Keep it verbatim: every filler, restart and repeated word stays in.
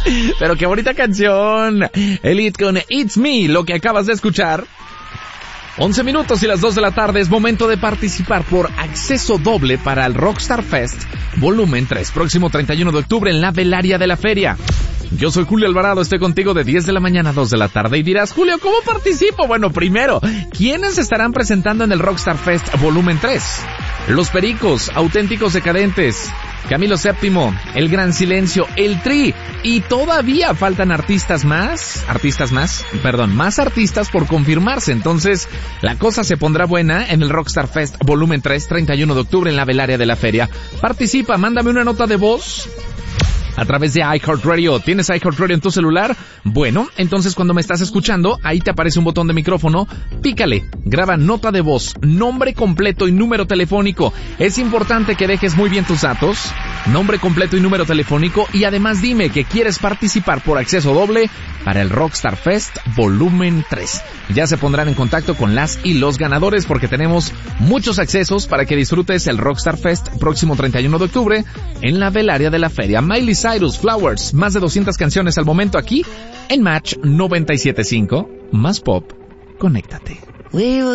Pero qué bonita canción. Elite con It's Me, lo que acabas de escuchar. once minutos y las dos de la tarde, es momento de participar por acceso doble para el Rockstar Fest Volumen tres, próximo treinta y uno de octubre en la Velaria de la Feria. Yo soy Julio Alvarado, estoy contigo de diez de la mañana a dos de la tarde y dirás, Julio, ¿cómo participo? Bueno, primero, ¿quiénes estarán presentando en el Rockstar Fest Volumen tres? Los Pericos, Auténticos Decadentes, Camilo séptimo, El Gran Silencio, El Tri, y todavía faltan artistas más, artistas más, perdón, más artistas por confirmarse. Entonces, la cosa se pondrá buena en el Rockstar Fest Volumen tres, treinta y uno de octubre en la Velaria de la Feria. Participa, mándame una nota de voz a través de iHeartRadio. ¿Tienes iHeartRadio en tu celular? Bueno, entonces cuando me estás escuchando, ahí te aparece un botón de micrófono, pícale, graba nota de voz, nombre completo y número telefónico. Es importante que dejes muy bien tus datos, nombre completo y número telefónico, y además dime que quieres participar por acceso doble para el Rockstar Fest Volumen tres. Ya se pondrán en contacto con las y los ganadores porque tenemos muchos accesos para que disfrutes el Rockstar Fest próximo treinta y uno de octubre en la Velaria de la Feria. Miley Cyrus, Flowers, más de doscientas canciones al momento aquí en Match noventa y siete punto cinco, más pop, conéctate.